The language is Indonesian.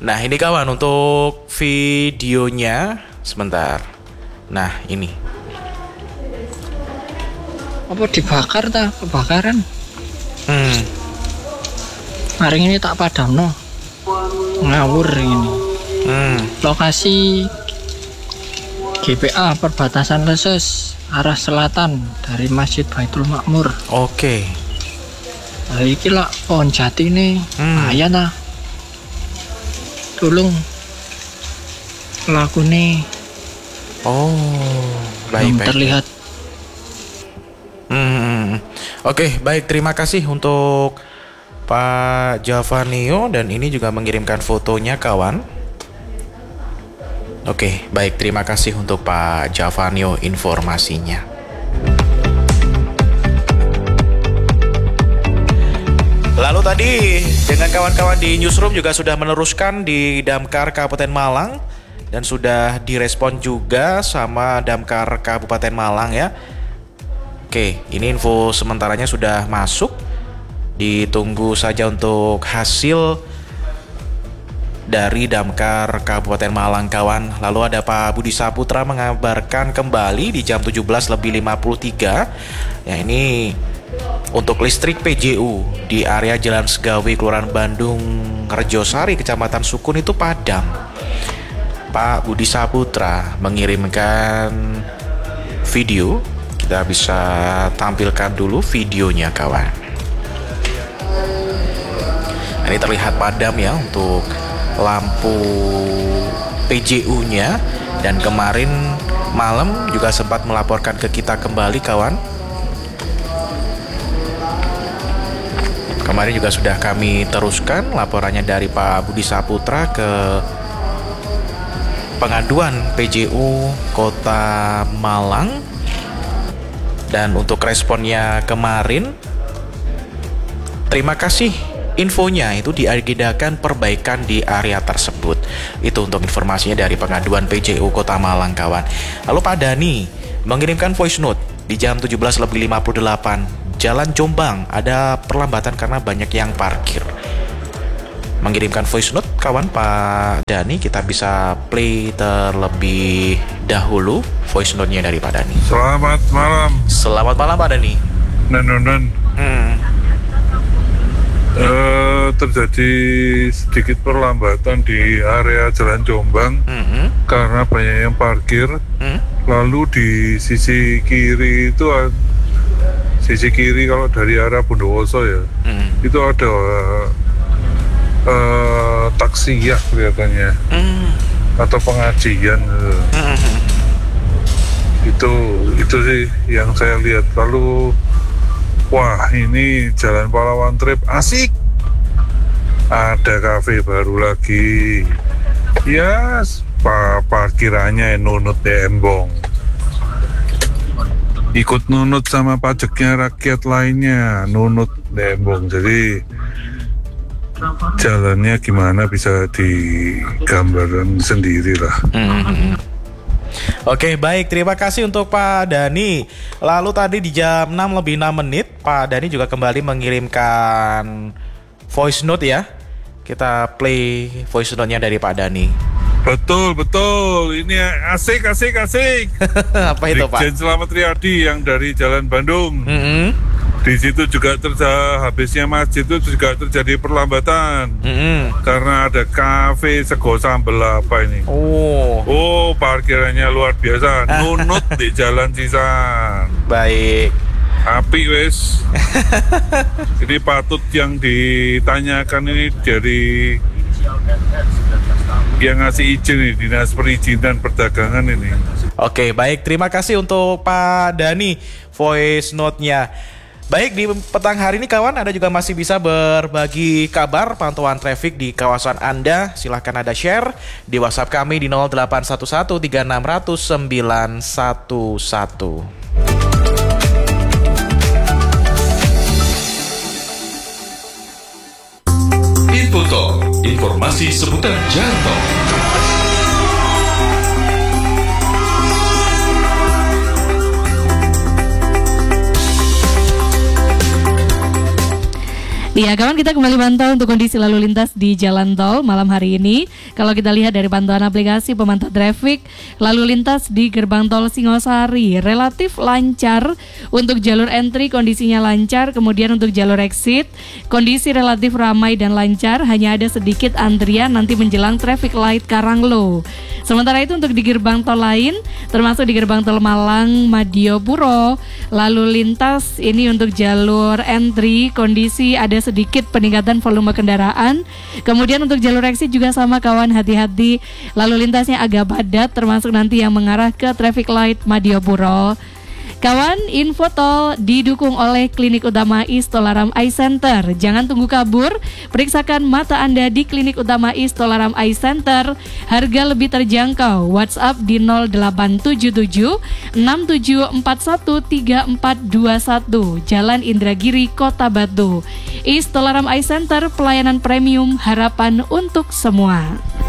Nah ini kawan, untuk videonya sebentar. Nah ini. Apa dibakar ta? Kebakaran. Hari ini tak padamno. Ngawur ini. Lokasi GPA perbatasan Leses arah selatan dari Masjid Baitul Makmur. Oke. Nah, iki lah pohon jati nih. Bahaya ta. Tolong laku nih. Oh, baik. Terlihat. Oke, baik, terima kasih untuk Pak Javanio, dan ini juga mengirimkan fotonya kawan. Oke, baik, terima kasih untuk Pak Javanio informasinya. Lalu tadi dengan kawan-kawan di newsroom juga sudah meneruskan di Damkar Kabupaten Malang, dan sudah direspon juga sama Damkar Kabupaten Malang ya. Oke, ini info sementaranya sudah masuk. Ditunggu saja untuk hasil dari Damkar Kabupaten Malang kawan. Lalu ada Pak Budi Saputra mengabarkan kembali di jam 17.53. Ya, ini untuk listrik PJU di area Jalan Segawi, Kelurahan Bandung Rejosari, Kecamatan Sukun itu padam. Pak Budi Saputra mengirimkan video. Kita bisa tampilkan dulu videonya kawan. Ini terlihat padam ya untuk lampu PJU-nya, dan kemarin malam juga sempat melaporkan ke kita kembali kawan. Kemarin juga sudah kami teruskan laporannya dari Pak Budi Saputra ke pengaduan PJU Kota Malang. Dan untuk responnya kemarin, terima kasih, infonya itu diagendakan perbaikan di area tersebut. Itu untuk informasinya dari pengaduan PJU Kota Malang kawan. Lalu Pak Dani mengirimkan voice note di jam 17.58. Jalan Jombang ada perlambatan karena banyak yang parkir. Mengirimkan voice note kawan Pak Dani, kita bisa play terlebih dahulu voice note-nya dari Pak Dani. Selamat malam. Selamat malam Pak Dani. Terjadi sedikit perlambatan di area Jalan Jombang karena banyak yang parkir. Lalu di sisi kiri itu, sisi kiri kalau dari arah Bondowoso ya, itu ada taksiyah kelihatannya, atau pengajian. Itu sih yang saya lihat. Lalu wah, ini Jalan Pahlawan Trip asik, ada kafe baru lagi ya, parkirannya nunut embong, ikut nunut sama pajaknya rakyat lainnya, nunut embong. Jadi jalannya gimana bisa digambarkan sendiri lah. Oke, baik, terima kasih untuk Pak Dani. Lalu tadi di jam 6:06 Pak Dani juga kembali mengirimkan voice note ya. Kita play voice note-nya dari Pak Dani. Betul, ini asik. Apa itu Pak? Brigjen Slamet Riyadi yang dari Jalan Bandung. Di situ juga habisnya masjid itu juga terjadi perlambatan karena ada kafe sego sambel apa ini. Oh, parkirannya luar biasa, nunut di Jalan Cisan. Baik. Api wes. Jadi patut yang ditanyakan ini dari yang ngasih izin nih, Dinas Perizinan Perdagangan ini. Oke, baik, terima kasih untuk Pak Dani voice note-nya. Baik, di petang hari ini kawan, Anda juga masih bisa berbagi kabar pantauan traffic di kawasan Anda. Silahkan Anda share di WhatsApp kami di 0811 3600 911. Infotalk, informasi seputar jalan tol. Iya, kawan, kita kembali pantau untuk kondisi lalu lintas di jalan tol malam hari ini. Kalau kita lihat dari pantauan aplikasi pemantau traffic, lalu lintas di gerbang tol Singosari relatif lancar. Untuk jalur entry kondisinya lancar, kemudian untuk jalur exit kondisi relatif ramai dan lancar, hanya ada sedikit antrian nanti menjelang traffic light Karanglo. Sementara itu untuk di gerbang tol lain, termasuk di gerbang tol Malang, Madiopuro, lalu lintas ini untuk jalur entry kondisi ada sedikit peningkatan volume kendaraan. Kemudian untuk jalur exit juga sama, kawan, hati-hati, lalu lintasnya agak padat termasuk nanti yang mengarah ke traffic light Madiopuro. Kawan, info tol didukung oleh Klinik Utama East Tolaram Eye Center. Jangan tunggu kabur, periksakan mata Anda di Klinik Utama East Tolaram Eye Center. Harga lebih terjangkau. WhatsApp di 0877 6741 3421, Jalan Indragiri, Kota Batu. East Tolaram Eye Center, pelayanan premium, harapan untuk semua.